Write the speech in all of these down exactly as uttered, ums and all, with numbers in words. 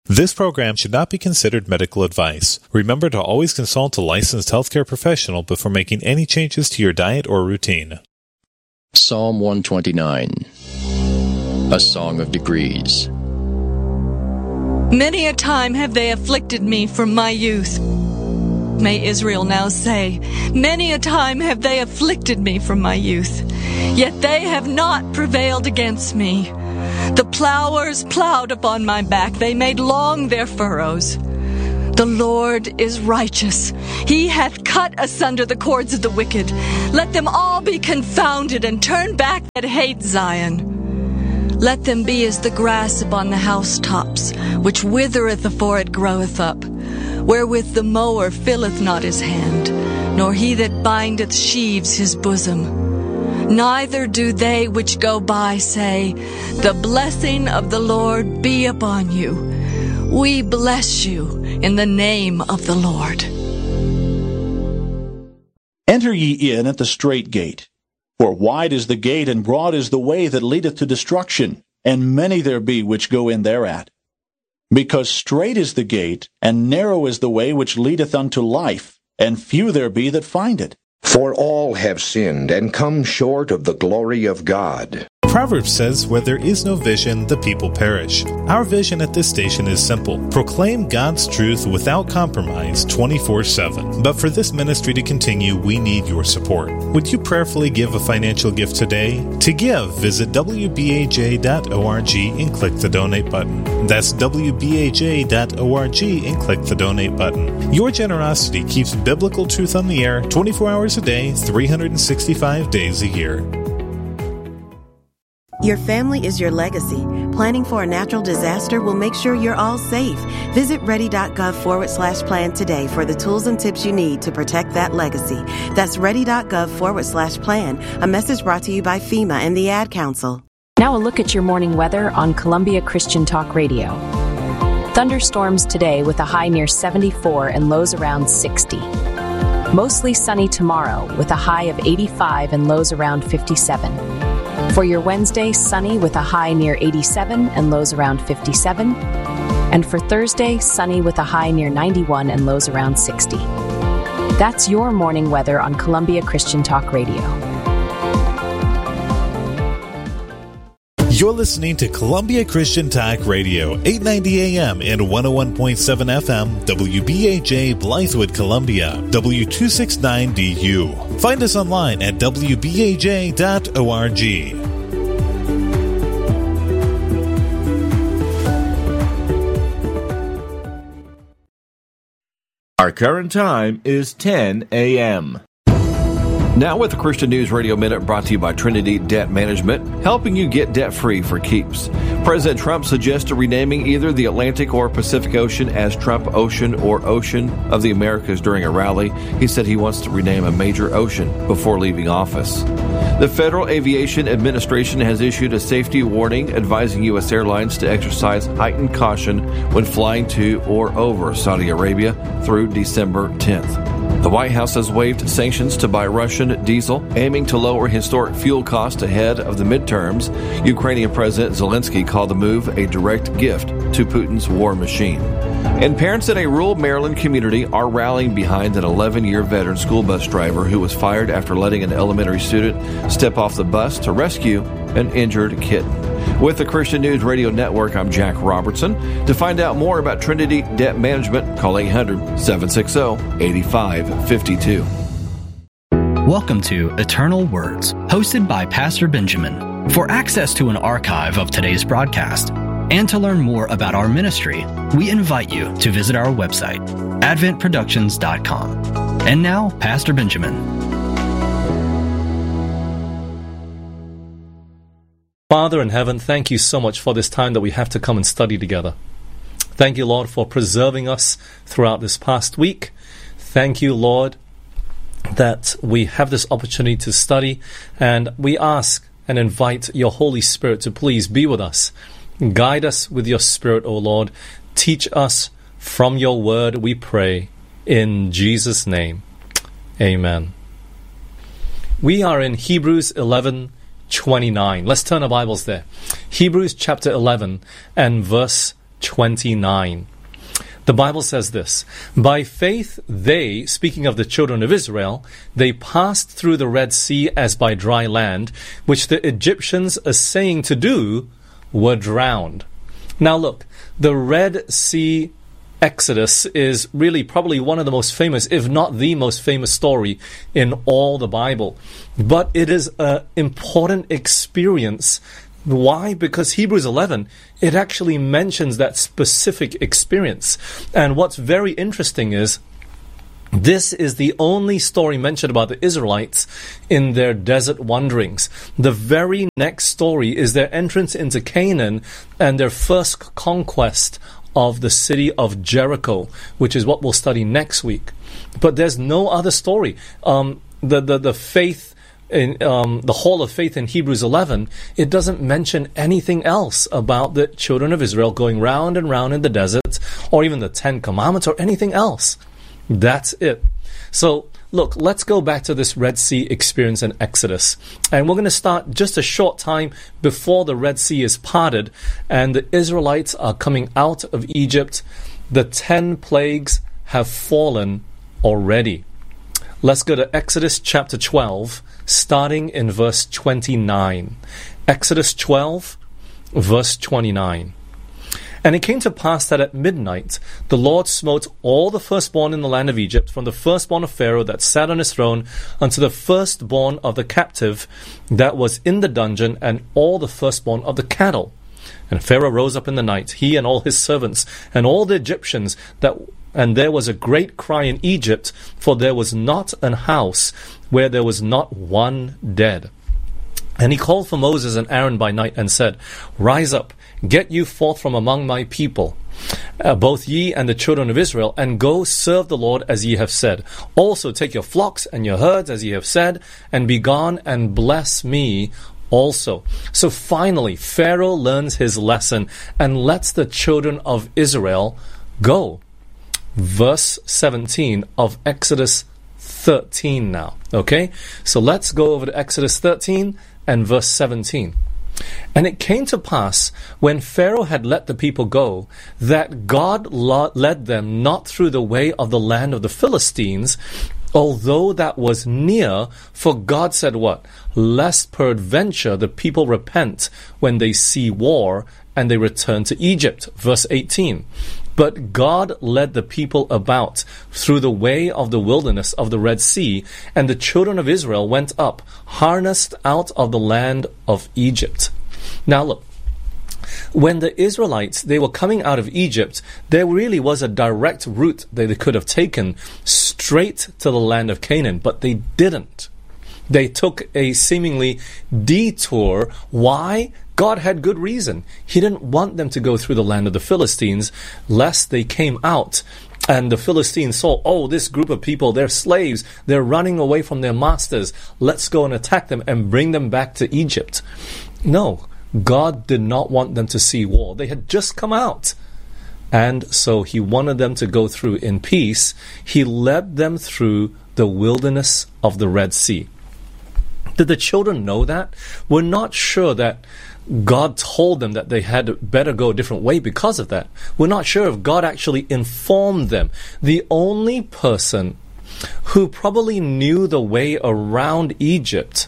This program should not be considered medical advice. Remember to always consult a licensed healthcare professional before making any changes to your diet or routine. Psalm one twenty-nine, a song of degrees. Many a time have they afflicted me from my youth. May Israel now say, many a time have they afflicted me from my youth, yet they have not prevailed against me. The plowers plowed upon my back, they made long their furrows. The Lord is righteous. He hath cut asunder the cords of the wicked. Let them all be confounded and turn back that hate Zion. Let them be as the grass upon the housetops, which withereth afore it groweth up, wherewith the mower filleth not his hand, nor he that bindeth sheaves his bosom. Neither do they which go by say, the blessing of the Lord be upon you. We bless you in the name of the Lord. Enter ye in at the strait gate. For wide is the gate, and broad is the way that leadeth to destruction, and many there be which go in thereat. Because strait is the gate, and narrow is the way which leadeth unto life, and few there be that find it. For all have sinned and come short of the glory of God. Proverbs says, where there is no vision, the people perish. Our vision at this station is simple. Proclaim God's truth without compromise twenty-four seven. But for this ministry to continue, we need your support. Would you prayerfully give a financial gift today? To give, visit w b a j dot org and click the donate button. That's w b a j dot org and click the donate button. Your generosity keeps biblical truth on the air twenty-four hours a day, three hundred sixty-five days a year. Your family is your legacy. Planning for a natural disaster will make sure you're all safe. Visit ready.gov forward slash plan today for the tools and tips you need to protect that legacy. That's ready.gov forward slash plan. A message brought to you by FEMA and the Ad Council. Now a look at your morning weather on Columbia Christian Talk Radio. Thunderstorms today with a high near seventy-four and lows around sixty. Mostly sunny tomorrow with a high of eighty-five and lows around fifty-seven. For your Wednesday, sunny with a high near eighty-seven and lows around fifty-seven. And for Thursday, sunny with a high near ninety-one and lows around sixty. That's your morning weather on Columbia Christian Talk Radio. You're listening to Columbia Christian Talk Radio, eight ninety A M and one oh one point seven F M, W B A J Blythewood, Columbia, W two sixty-nine D U. Find us online at w b a j dot org. Our current time is ten A M Now with the Christian News Radio Minute brought to you by Trinity Debt Management, helping you get debt-free for keeps. President Trump suggested renaming either the Atlantic or Pacific Ocean as Trump Ocean or Ocean of the Americas during a rally. He said he wants to rename a major ocean before leaving office. The Federal Aviation Administration has issued a safety warning advising U S airlines to exercise heightened caution when flying to or over Saudi Arabia through December tenth. The White House has waived sanctions to buy Russian diesel, aiming to lower historic fuel costs ahead of the midterms. Ukrainian President Zelensky called the move a direct gift to Putin's war machine. And parents in a rural Maryland community are rallying behind an eleven-year veteran school bus driver who was fired after letting an elementary student step off the bus to rescue an injured kitten. With the Christian News Radio Network, I'm Jack Robertson. To find out more about Trinity Debt Management, call eight hundred, seven six zero, eight five five two. Welcome to Eternal Words, hosted by Pastor Benjamin. For access to an archive of today's broadcast and to learn more about our ministry, we invite you to visit our website, advent productions dot com. And now, Pastor Benjamin. Father in heaven, thank you so much for this time that we have to come and study together. Thank you, Lord, for preserving us throughout this past week. Thank you, Lord, that we have this opportunity to study, and we ask and invite your Holy Spirit to please be with us. Guide us with your Spirit, O Lord. Teach us from your word, we pray, in Jesus' name. Amen. We are in Hebrews eleven twenty-nine. Let's turn our Bibles there. Hebrews chapter eleven and verse twenty-nine. The Bible says this, "By faith they," speaking of the children of Israel, "they passed through the Red Sea as by dry land, which the Egyptians, essaying to do, were drowned." Now look, the Red Sea Exodus is really probably one of the most famous, if not the most famous story in all the Bible. But it is an important experience. Why? Because Hebrews eleven, it actually mentions that specific experience. And what's very interesting is, this is the only story mentioned about the Israelites in their desert wanderings. The very next story is their entrance into Canaan and their first conquest of the city of Jericho, which is what we'll study next week. But there's no other story. Um, the, the, the faith in um, the Hall of Faith in Hebrews eleven, it doesn't mention anything else about the children of Israel going round and round in the desert, or even the Ten Commandments, or anything else. That's it. So, look, let's go back to this Red Sea experience in Exodus. And we're going to start just a short time before the Red Sea is parted and the Israelites are coming out of Egypt. The ten plagues have fallen already. Let's go to Exodus chapter twelve, starting in verse twenty-nine. Exodus twelve, verse twenty-nine. "And it came to pass that at midnight the Lord smote all the firstborn in the land of Egypt, from the firstborn of Pharaoh that sat on his throne unto the firstborn of the captive that was in the dungeon, and all the firstborn of the cattle. And Pharaoh rose up in the night, he and all his servants, and all the Egyptians, that and there was a great cry in Egypt, for there was not an house where there was not one dead. And he called for Moses and Aaron by night, and said, Rise up, get you forth from among my people, uh, both ye and the children of Israel, and go serve the Lord as ye have said. Also take your flocks and your herds as ye have said, and be gone and bless me also." So finally, Pharaoh learns his lesson and lets the children of Israel go. Verse seventeen of Exodus thirteen now. Okay? So let's go over to Exodus thirteen and verse seventeen. "And it came to pass, when Pharaoh had let the people go, that God led them not through the way of the land of the Philistines, although that was near, for God said what? Lest peradventure the people repent when they see war, and they return to Egypt." Verse eighteen. "But God led the people about through the way of the wilderness of the Red Sea, and the children of Israel went up, harnessed out of the land of Egypt." Now look, when the Israelites, they were coming out of Egypt, there really was a direct route that they could have taken straight to the land of Canaan, but they didn't. They took a seemingly detour. Why? God had good reason. He didn't want them to go through the land of the Philistines, lest they came out and the Philistines saw, oh, this group of people, they're slaves. They're running away from their masters. Let's go and attack them and bring them back to Egypt. No, God did not want them to see war. They had just come out. And so he wanted them to go through in peace. He led them through the wilderness of the Red Sea. Did the children know that? We're not sure that God told them that they had better go a different way because of that. We're not sure if God actually informed them. The only person who probably knew the way around Egypt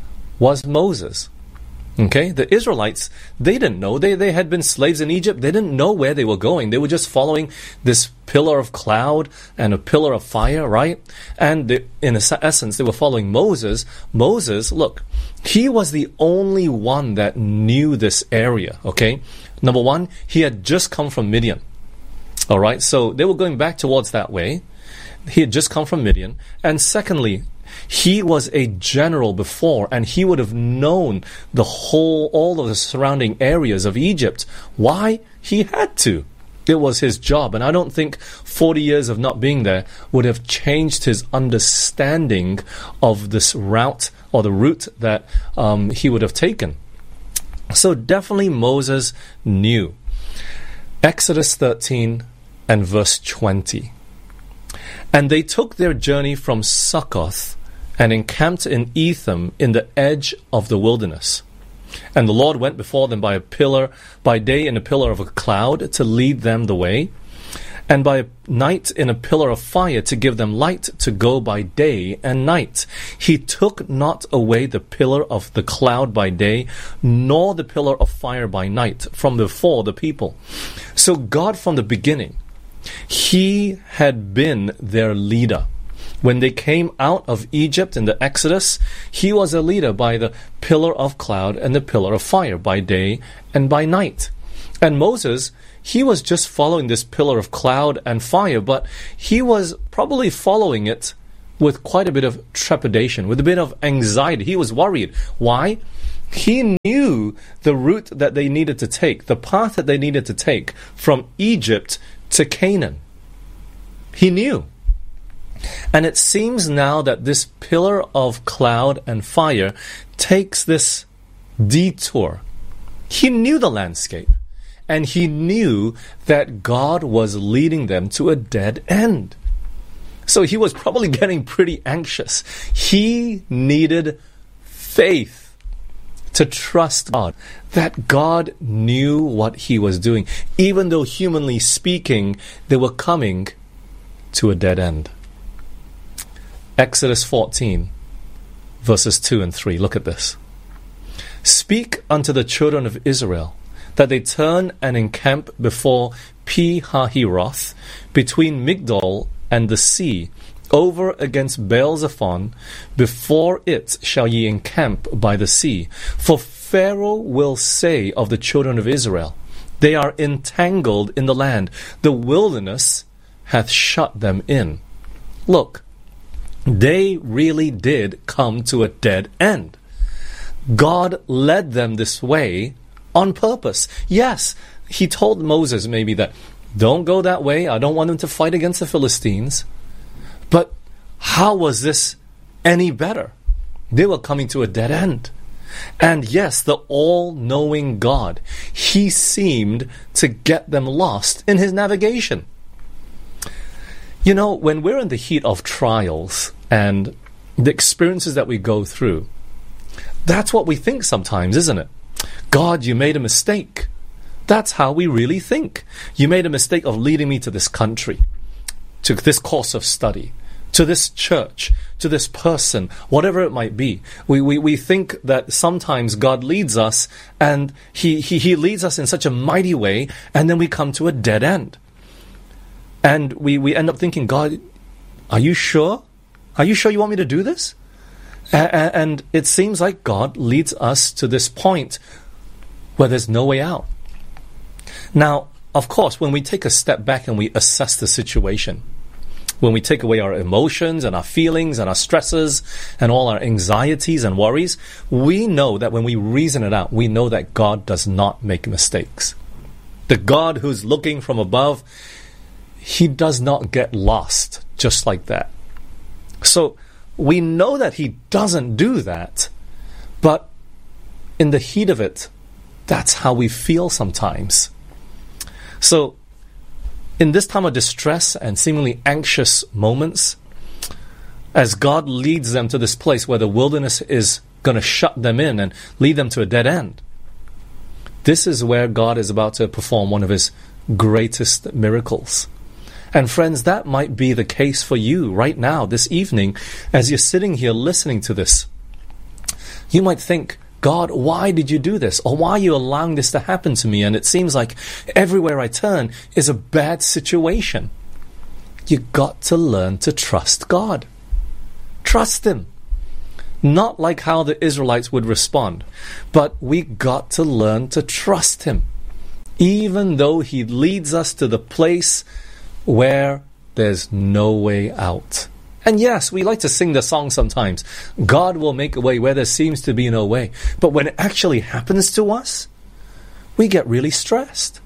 was Moses. Okay, the Israelites, they didn't know. They, they had been slaves in Egypt. They didn't know where they were going. They were just following this pillar of cloud and a pillar of fire, right? And they, in essence, they were following Moses. Moses, look, he was the only one that knew this area, okay? Number one, he had just come from Midian. All right, so they were going back towards that way. He had just come from Midian. And secondly, he was a general before, and he would have known the whole, all of the surrounding areas of Egypt. Why? He had to. It was his job, and I don't think forty years of not being there would have changed his understanding of this route or the route that um, he would have taken. So definitely Moses knew. Exodus thirteen and verse twenty. "And they took their journey from Succoth, and encamped in Etham in the edge of the wilderness. And the Lord went before them by a pillar, by day in a pillar of a cloud to lead them the way, and by night in a pillar of fire to give them light to go by day and night. He took not away the pillar of the cloud by day, nor the pillar of fire by night from before the people. So God from the beginning, He had been their leader. When they came out of Egypt in the Exodus, He was a leader by the pillar of cloud and the pillar of fire by day and by night. And Moses, he was just following this pillar of cloud and fire, but he was probably following it with quite a bit of trepidation, with a bit of anxiety. He was worried. Why? He knew the route that they needed to take, the path that they needed to take from Egypt to Canaan. He knew. And it seems now that this pillar of cloud and fire takes this detour. He knew the landscape, and he knew that God was leading them to a dead end. So he was probably getting pretty anxious. He needed faith to trust God, that God knew what He was doing, even though humanly speaking, they were coming to a dead end. Exodus fourteen, verses two and three. Look at this. Speak unto the children of Israel, that they turn and encamp before Pi-hahiroth, between Migdol and the sea, over against Baal-zephon. Before it shall ye encamp by the sea. For Pharaoh will say of the children of Israel, they are entangled in the land. The wilderness hath shut them in. Look, they really did come to a dead end. God led them this way on purpose. Yes, He told Moses maybe that, don't go that way. I don't want them to fight against the Philistines. But how was this any better? They were coming to a dead end. And yes, the all-knowing God, He seemed to get them lost in His navigation. You know, when we're in the heat of trials and the experiences that we go through, that's what we think sometimes, isn't it? God, you made a mistake. That's how we really think. You made a mistake of leading me to this country, to this course of study, to this church, to this person, whatever it might be. We we, we think that sometimes God leads us, and he, he, he leads us in such a mighty way, and then we come to a dead end. And we, we end up thinking, God, are you sure? Are you sure you want me to do this? A- and it seems like God leads us to this point where there's no way out. Now, of course, when we take a step back and we assess the situation, when we take away our emotions and our feelings and our stresses and all our anxieties and worries, we know that when we reason it out, we know that God does not make mistakes. The God who's looking from above, He does not get lost just like that. So we know that He doesn't do that, but in the heat of it, that's how we feel sometimes. So in this time of distress and seemingly anxious moments, as God leads them to this place where the wilderness is going to shut them in and lead them to a dead end, this is where God is about to perform one of His greatest miracles. And friends, that might be the case for you right now, this evening, as you're sitting here listening to this. You might think, God, why did you do this? Or why are you allowing this to happen to me? And it seems like everywhere I turn is a bad situation. You got to learn to trust God. Trust Him. Not like how the Israelites would respond, but we got to learn to trust Him. Even though He leads us to the place where there's no way out. And yes, we like to sing the song sometimes, God will make a way where there seems to be no way. But when it actually happens to us, we get really stressed.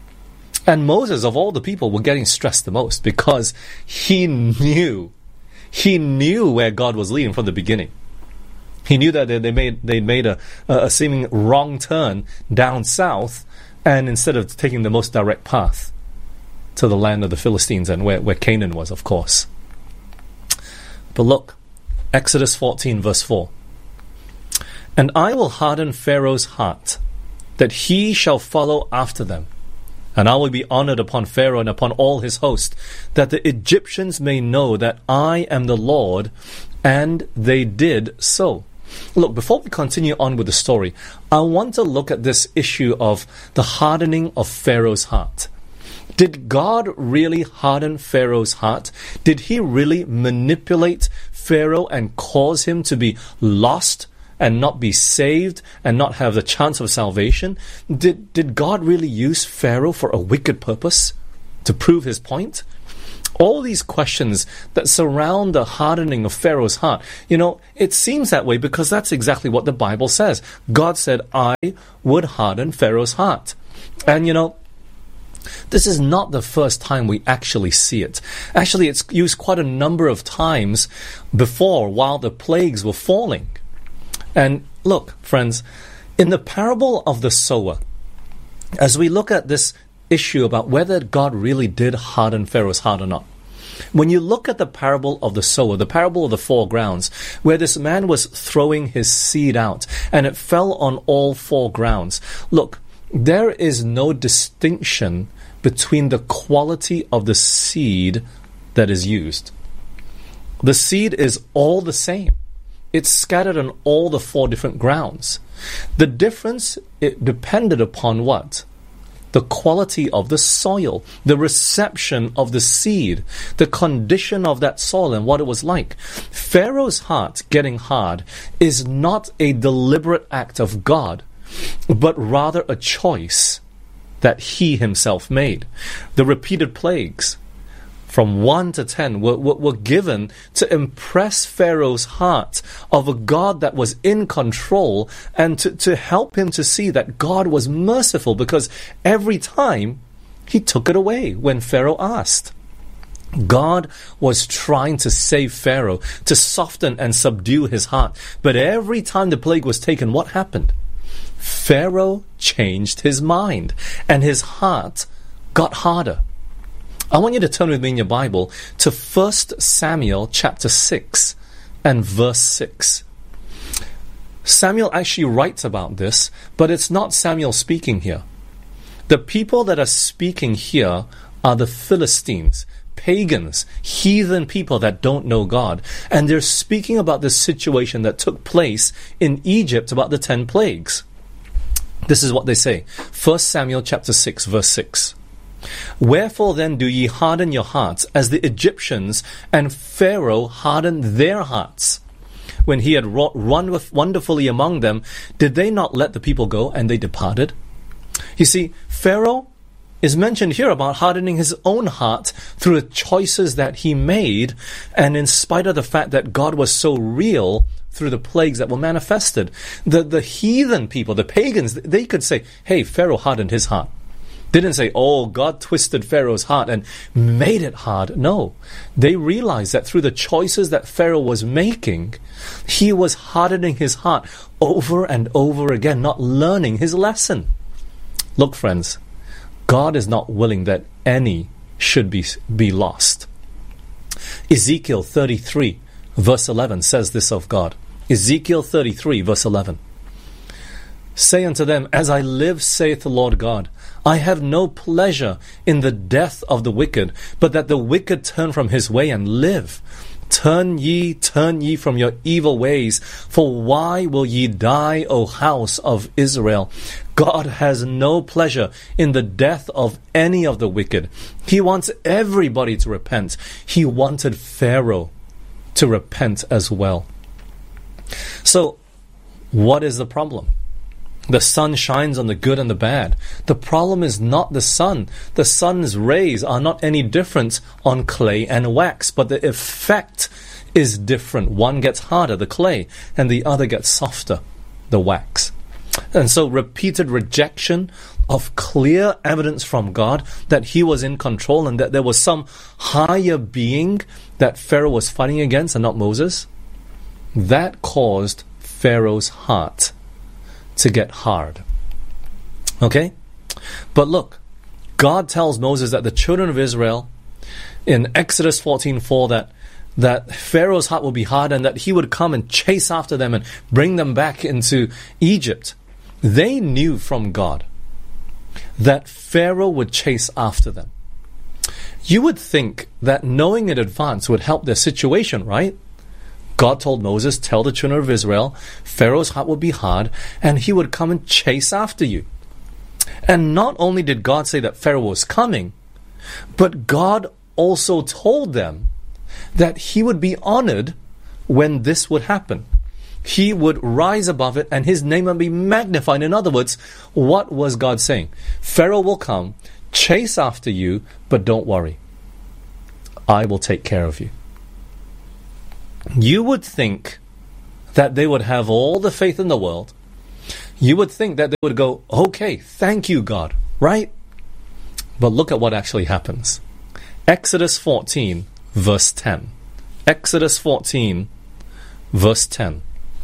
And Moses, of all the people, were getting stressed the most because he knew, he knew where God was leading from the beginning. He knew that they made they made a, a seeming wrong turn down south, and instead of taking the most direct path to the land of the Philistines and where, where Canaan was, of course. But look, Exodus fourteen verse four. And I will harden Pharaoh's heart, that he shall follow after them. And I will be honored upon Pharaoh and upon all his host, that the Egyptians may know that I am the Lord. And they did so. Look, before we continue on with the story, I want to look at this issue of the hardening of Pharaoh's heart. Did God really harden Pharaoh's heart? Did he really manipulate Pharaoh and cause him to be lost and not be saved and not have the chance of salvation? Did, did God really use Pharaoh for a wicked purpose to prove his point? All these questions that surround the hardening of Pharaoh's heart, you know, it seems that way because that's exactly what the Bible says. God said, I would harden Pharaoh's heart. And, you know, this is not the first time we actually see it. Actually, it's used quite a number of times before while the plagues were falling. And look, friends, in the parable of the sower, as we look at this issue about whether God really did harden Pharaoh's heart or not, when you look at the parable of the sower, the parable of the four grounds, where this man was throwing his seed out and it fell on all four grounds, look, there is no distinction between the quality of the seed that is used. The seed is all the same. It's scattered on all the four different grounds. The difference, it depended upon what? The quality of the soil, the reception of the seed, the condition of that soil and what it was like. Pharaoh's heart getting hard is not a deliberate act of God, but rather a choice that he himself made. The repeated plagues from one to ten were, were, were given to impress Pharaoh's heart of a God that was in control and to, to help him to see that God was merciful, because every time he took it away when Pharaoh asked. God was trying to save Pharaoh, to soften and subdue his heart. But every time the plague was taken, what happened? Pharaoh changed his mind and his heart got harder. I want you to turn with me in your Bible to First Samuel chapter six and verse six. Samuel actually writes about this, but it's not Samuel speaking here. The people that are speaking here are the Philistines, pagans, heathen people that don't know God. And they're speaking about this situation that took place in Egypt about the ten plagues. This is what they say. First Samuel chapter six, verse six. Wherefore then do ye harden your hearts, as the Egyptians and Pharaoh hardened their hearts? When he had wrought wonderfully among them, did they not let the people go, and they departed? You see, Pharaoh is mentioned here about hardening his own heart through the choices that he made, and in spite of the fact that God was so real through the plagues that were manifested. The, the heathen people, the pagans, they could say, hey, Pharaoh hardened his heart. Didn't say, oh, God twisted Pharaoh's heart and made it hard. No, they realized that through the choices that Pharaoh was making, he was hardening his heart over and over again, not learning his lesson. Look, friends, God is not willing that any should be, be lost. Ezekiel thirty-three, verse eleven says this of God. Ezekiel thirty-three, verse eleven. Say unto them, as I live, saith the Lord God, I have no pleasure in the death of the wicked, but that the wicked turn from his way and live. Turn ye, turn ye from your evil ways, for why will ye die, O house of Israel? God has no pleasure in the death of any of the wicked. He wants everybody to repent. He wanted Pharaoh to repent as well. So, what is the problem? The sun shines on the good and the bad. The problem is not the sun. The sun's rays are not any different on clay and wax, but the effect is different. One gets harder, the clay, and the other gets softer, the wax. And so repeated rejection of clear evidence from God that he was in control and that there was some higher being that Pharaoh was fighting against and not Moses, that caused Pharaoh's heart to get hard. Okay? But look, God tells Moses that the children of Israel in Exodus fourteen four that that Pharaoh's heart would be hard and that he would come and chase after them and bring them back into Egypt. They knew from God that Pharaoh would chase after them. You would think that knowing in advance would help their situation, right? God told Moses, tell the children of Israel, Pharaoh's heart will be hard and he would come and chase after you. And not only did God say that Pharaoh was coming, but God also told them that he would be honored when this would happen. He would rise above it and his name would be magnified. In other words, what was God saying? Pharaoh will come, chase after you, but don't worry. I will take care of you. You would think that they would have all the faith in the world. You would think that they would go, okay, thank you, God, right? But look at what actually happens. Exodus fourteen, verse ten. Exodus fourteen, verse ten.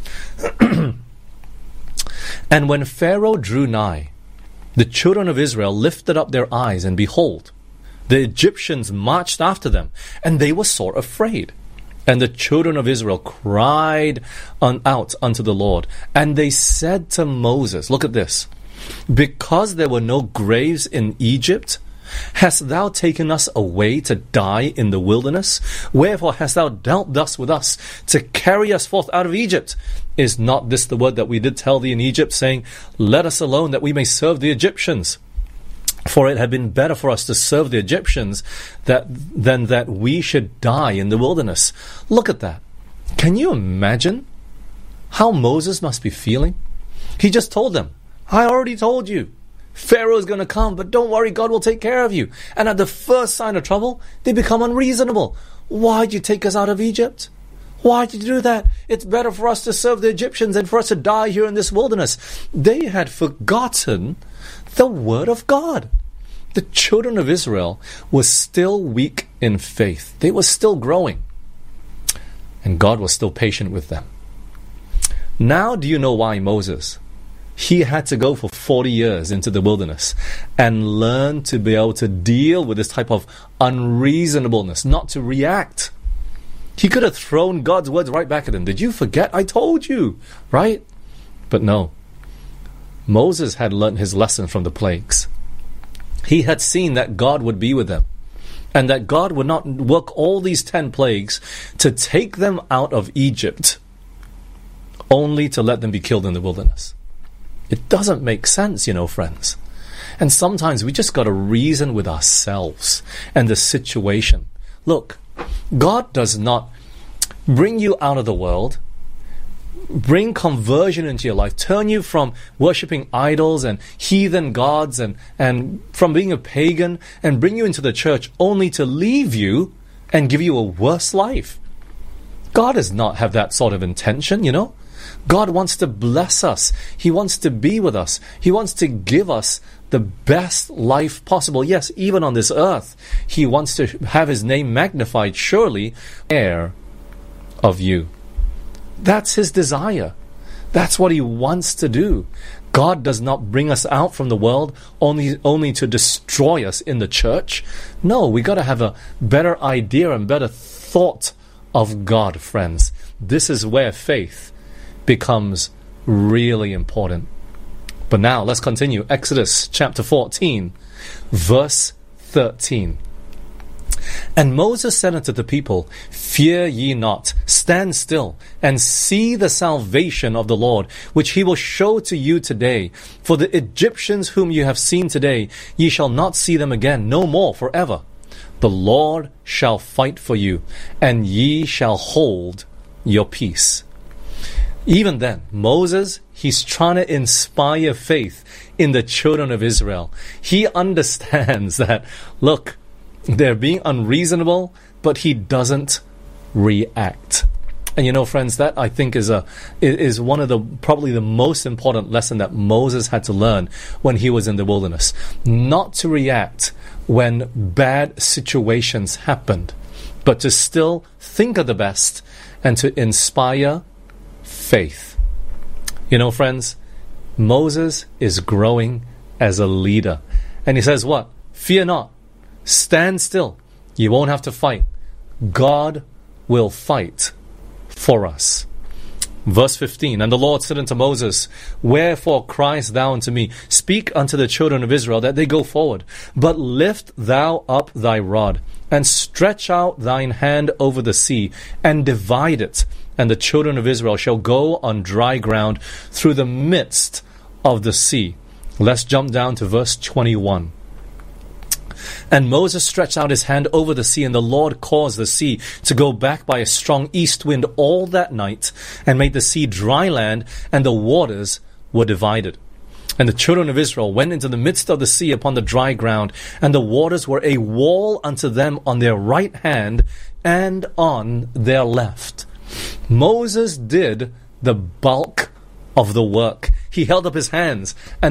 And when Pharaoh drew nigh, the children of Israel lifted up their eyes, and behold, the Egyptians marched after them, and they were sore afraid. And the children of Israel cried on, out unto the Lord, and they said to Moses, look at this, because there were no graves in Egypt, hast thou taken us away to die in the wilderness? Wherefore hast thou dealt thus with us, to carry us forth out of Egypt? Is not this the word that we did tell thee in Egypt, saying, let us alone, that we may serve the Egyptians? For it had been better for us to serve the Egyptians that, than that we should die in the wilderness. Look at that. Can you imagine how Moses must be feeling? He just told them, I already told you, Pharaoh is going to come, but don't worry, God will take care of you. And at the first sign of trouble, they become unreasonable. Why did you take us out of Egypt? Why did you do that? It's better for us to serve the Egyptians than for us to die here in this wilderness. They had forgotten the word of God. The children of Israel were still weak in faith. They were still growing. And God was still patient with them. Now do you know why Moses? He had to go for forty years into the wilderness and learn to be able to deal with this type of unreasonableness, not to react. He could have thrown God's words right back at him. Did you forget? I told you, right? But no. Moses had learned his lesson from the plagues. He had seen that God would be with them and that God would not work all these ten plagues to take them out of Egypt only to let them be killed in the wilderness. It doesn't make sense, you know, friends. And sometimes we just got to reason with ourselves and the situation. Look, God does not bring you out of the world, bring conversion into your life, turn you from worshipping idols and heathen gods and, and from being a pagan and bring you into the church only to leave you and give you a worse life. God does not have that sort of intention, you know. God wants to bless us. He wants to be with us. He wants to give us the best life possible. Yes, even on this earth, He wants to have His name magnified, surely, heir of you. That's His desire. That's what He wants to do. God does not bring us out from the world only, only to destroy us in the church. No, we got to have a better idea and better thought of God, friends. This is where faith becomes really important. But now let's continue. Exodus chapter fourteen, verse thirteen. And Moses said unto the people, Fear ye not, stand still, and see the salvation of the Lord, which He will show to you today. For the Egyptians whom you have seen today, ye shall not see them again, no more forever. The Lord shall fight for you, and ye shall hold your peace. Even then, Moses, he's trying to inspire faith in the children of Israel. He understands that, look, they're being unreasonable, but he doesn't react. And you know, friends, that I think is a is one of the probably the most important lesson that Moses had to learn when he was in the wilderness. Not to react when bad situations happened, but to still think of the best and to inspire faith. You know, friends, Moses is growing as a leader. And he says what? Fear not. Stand still. You won't have to fight. God will fight for us. Verse fifteen, And the Lord said unto Moses, Wherefore criest thou unto me? Speak unto the children of Israel that they go forward. But lift thou up thy rod, and stretch out thine hand over the sea, and divide it. And the children of Israel shall go on dry ground through the midst of the sea. Let's jump down to verse twenty-one. And Moses stretched out his hand over the sea, and the Lord caused the sea to go back by a strong east wind all that night, and made the sea dry land, and the waters were divided. And the children of Israel went into the midst of the sea upon the dry ground, and the waters were a wall unto them on their right hand and on their left. Moses did the bulk of the work. He held up his hands, and